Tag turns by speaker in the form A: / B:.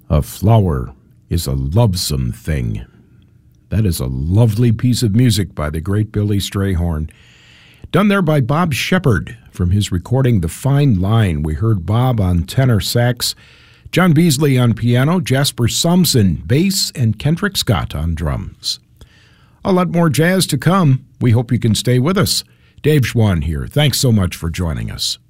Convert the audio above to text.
A: A flower is a lovesome thing. That is a lovely piece of music by the great Billy Strayhorn. Done there by Bob Shepard from his recording The Fine Line. We heard Bob on tenor sax, John Beasley on piano, Jasper Somson bass, and Kendrick Scott on drums. A lot more jazz to come. We hope you can stay with us. Dave Schwann here. Thanks so much for joining us.